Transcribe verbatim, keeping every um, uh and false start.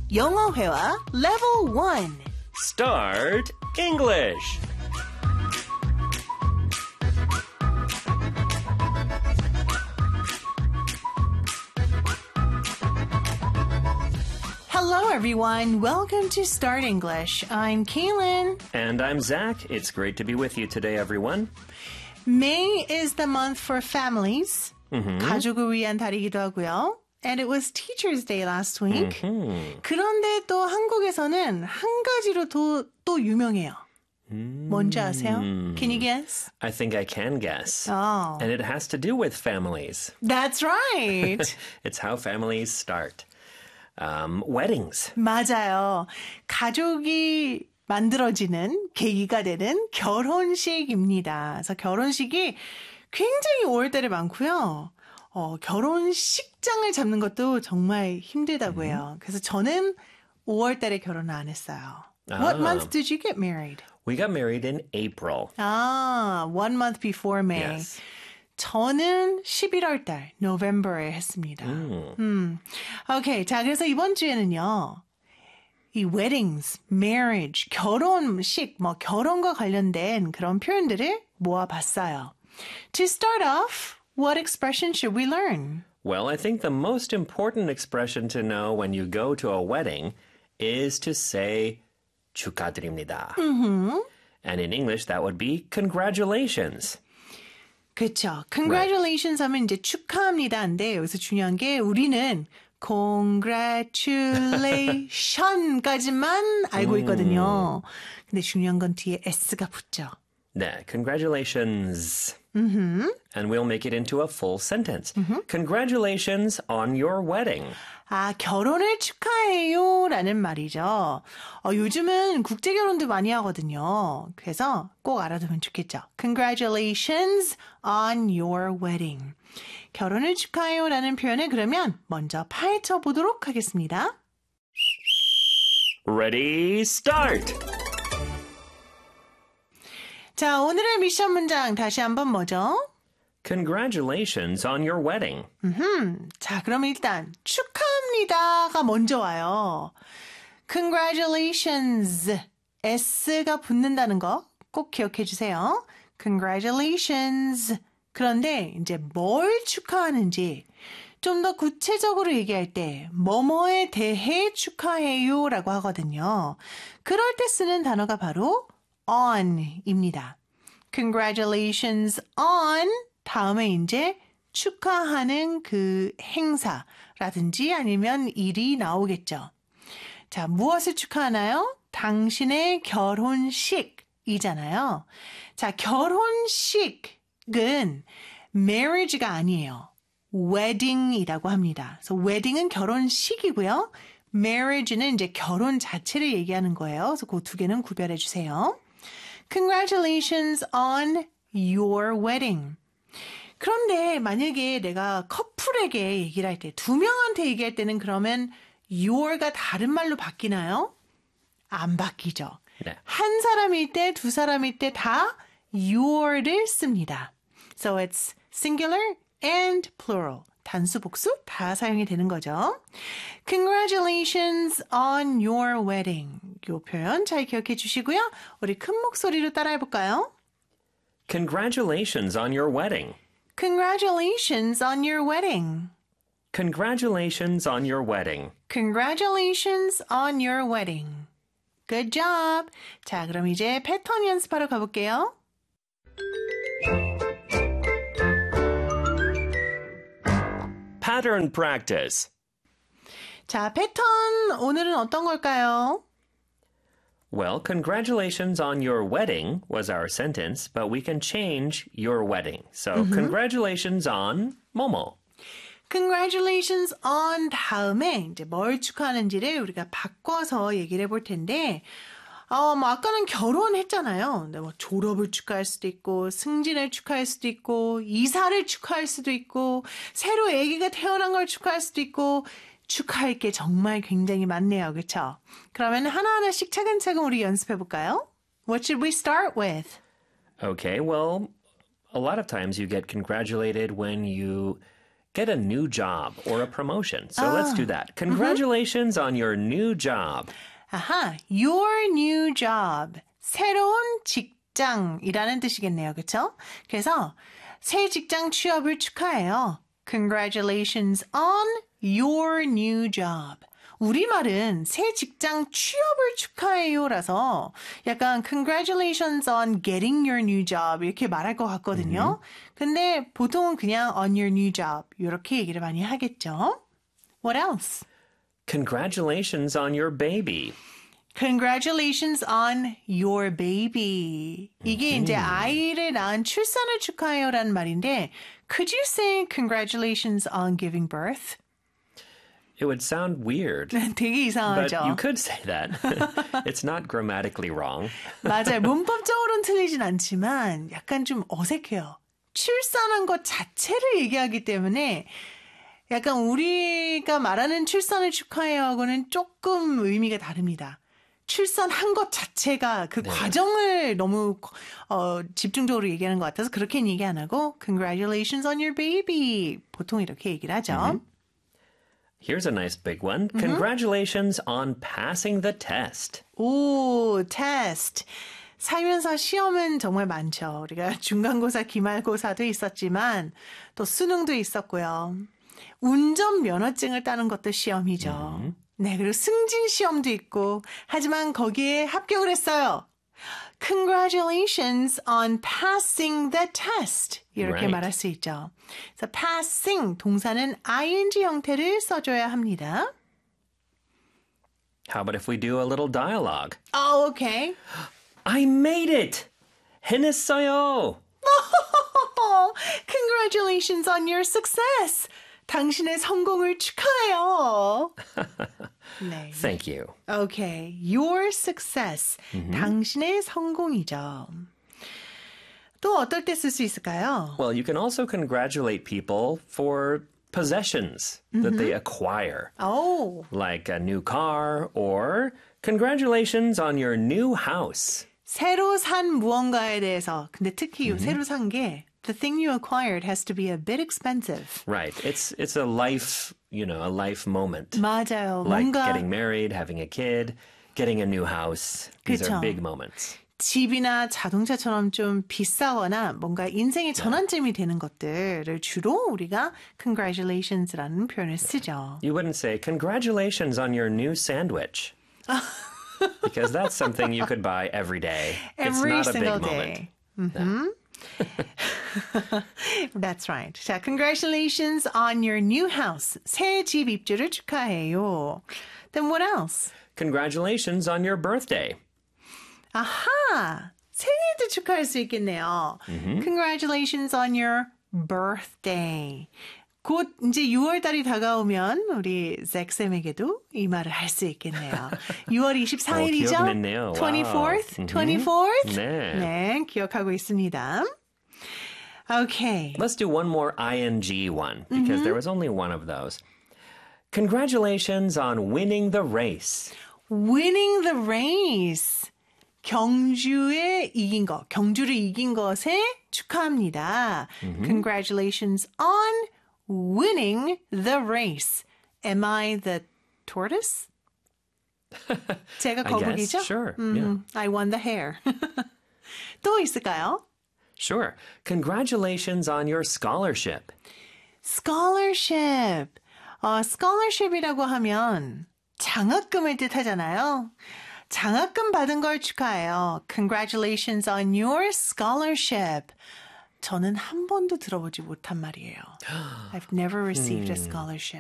영어 회화 Level one. Start English. Hello, everyone. Welcome to Start English. I'm Kaylin. And I'm Zach. It's great to be with you today, everyone. May is the month for families. Mm-hmm. 가족을 위한 달이기도 하고요. And it was Teacher's Day last week. Mm-hmm. 그런데 또 한국에서는 한 가지로 또, 또 유명해요. Mm. 뭔지 아세요? Can you guess? I think I can guess. Oh. And it has to do with families. That's right. It's how families start. Um, weddings. 맞아요. 가족이 만들어지는 계기가 되는 결혼식입니다. 그래서 결혼식이 굉장히 오월달에 많고요. 어, 결혼식장을 잡는 것도 정말 힘들다고 해요. 그래서 저는 오월달에 결혼을 안 했어요. What Ah. month did you get married? We got married in April. 아, one month before May. Yes. 저는 십일월 달, November에 했습니다. Mm. 음. 오케이. 자, 그래서 이번 주에는요. 이 weddings, marriage, 결혼식, 뭐 결혼과 관련된 그런 표현들을 모아봤어요. To start off, what expression should we learn? Well, I think the most important expression to know when you go to a wedding is to say 축하드립니다. Mm-hmm. And in English, that would be congratulations. 그렇죠. Congratulations 하면 이제 축하합니다인데 여기서 중요한 게 우리는 congratulation까지만 알고 있거든요. 근데 중요한 건 뒤에 s가 붙죠. 네, congratulations. Mm-hmm. And we'll make it into a full sentence. Mm-hmm. Congratulations on your wedding. 아, 결혼을 축하해요 라는 말이죠. 어, 요즘은 국제결혼도 많이 하거든요. 그래서 꼭 알아두면 좋겠죠. Congratulations on your wedding. 결혼을 축하해요 라는 표현을 그러면 먼저 파헤쳐 보도록 하겠습니다. Ready, start! 자, 오늘의 미션 문장 다시 한번 뭐죠? Congratulations on your wedding. 음흠. 자, 그럼 일단 축하합니다가 먼저 와요. Congratulations. S가 붙는다는 거 꼭 기억해 주세요. Congratulations. 그런데 이제 뭘 축하하는지 좀 더 구체적으로 얘기할 때 뭐뭐에 대해 축하해요라고 하거든요. 그럴 때 쓰는 단어가 바로 on입니다. Congratulations on 다음에 이제 축하하는 그 행사라든지 아니면 일이 나오겠죠. 자, 무엇을 축하하나요? 당신의 결혼식이잖아요. 자, 결혼식은 marriage가 아니에요. wedding이라고 합니다. 그래서 wedding은 결혼식이고요. marriage는 이제 결혼 자체를 얘기하는 거예요. 그래서 그 두 개는 구별해 주세요. Congratulations on your wedding. 그런데 만약에 내가 커플에게 얘기를 할 때, 두 명한테 얘기할 때는 그러면 your가 다른 말로 바뀌나요? 안 바뀌죠. 네. 한 사람일 때, 두 사람일 때 다 your를 씁니다. So it's singular and plural. 단수, 복수 다 사용이 되는 거죠. Congratulations on your wedding. 이 표현 잘 기억해 주시고요. 우리 큰 목소리로 따라해 볼까요? Congratulations on your wedding. Congratulations on your wedding. Congratulations on your wedding. Congratulations on your wedding. Good job. 자, 그럼 이제 패턴 연습하러 가볼게요. Pattern practice. 자, 패턴 오늘은 어떤 걸까요? Well, congratulations on your wedding was our sentence, but we can change your wedding. So, mm-hmm. congratulations on Momo. Congratulations on 다음에 이제 뭘 축하하는지를 우리가 바꿔서 얘기를 해볼 텐데, 어, 뭐 아까는 결혼했잖아요. 근데 뭐 졸업을 축하할 수도 있고, 승진을 축하할 수도 있고, 이사를 축하할 수도 있고, 새로 아기가 태어난 걸 축하할 수도 있고, 축하할 게 정말 굉장히 많네요. 그렇죠? 그러면 하나하나씩 차근차근 우리 연습해 볼까요? What should we start with? Okay, well, a lot of times you get congratulated when you get a new job or a promotion. So let's do that. Congratulations on your new job. 아하, your new job. 새로운 직장이라는 뜻이겠네요. 그렇죠? 그래서 새 직장 취업을 축하해요. Congratulations on your new job. 우리말은 새 직장 취업을 축하해요라서 약간 congratulations on getting your new job 이렇게 말할 것 같거든요. Mm-hmm. 근데 보통은 그냥 on your new job 이렇게 얘기를 많이 하겠죠. What else? Congratulations on your baby. Congratulations on your baby. 이게 mm-hmm. 이제 아이를 낳은 출산을 축하해요라는 말인데 could you say congratulations on giving birth? It would sound weird. 되게 이상하죠. But you could say that. It's not grammatically wrong. 맞아요. 문법적으로는 틀리진 않지만 약간 좀 어색해요. 출산한 것 자체를 얘기하기 때문에 약간 우리가 말하는 출산을 축하해요하고는 조금 의미가 다릅니다. 출산한 것 자체가 그 네. 과정을 너무 어, 집중적으로 얘기하는 것 같아서 그렇게는 얘기 안 하고 Congratulations on your baby. 보통 이렇게 얘기를 하죠. Mm-hmm. Here's a nice big one. Mm-hmm. Congratulations on passing the test. 오, test. 살면서 시험은 정말 많죠. 우리가 중간고사, 기말고사도 있었지만 또 수능도 있었고요. 운전면허증을 따는 것도 시험이죠. Mm-hmm. 네, 그리고 승진 시험도 있고 하지만 거기에 합격을 했어요. Congratulations on passing the test. 이렇게 right. 말할 수 있죠. 그래서 passing 동사는 ing 형태를 써줘야 합니다. How about if we do a little dialogue? Oh, okay. I made it! 해냈어요! Congratulations on your success. 당신의 성공을 축하해요. 네. Thank you. Okay. Your success. Mm-hmm. 당신의 성공이죠. 또 어떨 때 쓸 수 있을까요? Well, you can also congratulate people for possessions mm-hmm. that they acquire. Oh. Like a new car or congratulations on your new house. 새로 산 무언가에 대해서. 근데 특히 mm-hmm. 새로 산 게 the thing you acquired has to be a bit expensive. Right. It's it's a life, you know, a life moment. 맞아요. Like 뭔가 getting married, having a kid, getting a new house. These 그쵸. are big moments. 집이나 자동차처럼 좀 비싸거나 뭔가 인생의 전환점이 되는 것들을 주로 우리가 congratulations라는 표현을 쓰죠. You wouldn't say congratulations on your new sandwich. Because that's something you could buy every day. Every it's not single a big day. moment. Mm-hmm. That's right. 자, congratulations on your new house. 새 집 입주를 축하해요. Then what else? Congratulations on your birthday. 아하! 생일도 축하할 수 있겠네요. Mm-hmm. Congratulations on your birthday. 곧 이제 유월 달이 다가오면 우리 잭쌤에게도 이 말을 할 수 있겠네요. 유월 이십사일이죠? 어, 기억났네요. twenty-fourth? Mm-hmm. twenty-fourth? 네. 네, 기억하고 있습니다. Okay. Let's do one more ing one, because mm-hmm. there was only one of those. Congratulations on winning the race. Winning the race. 경주에 이긴 것, 경주를 이긴 것에 축하합니다. Mm-hmm. Congratulations on winning the race. Am I the tortoise? 제가 거북이죠? I guess, sure. Mm-hmm. Yeah. I won the hare. 또 있을까요? Sure. Congratulations on your scholarship. Scholarship. 어, scholarship이라고 하면 장학금을 뜻하잖아요. 장학금 받은 걸 축하해요. Congratulations on your scholarship. 저는 한 번도 들어보지 못한 말이에요. I've never received a scholarship.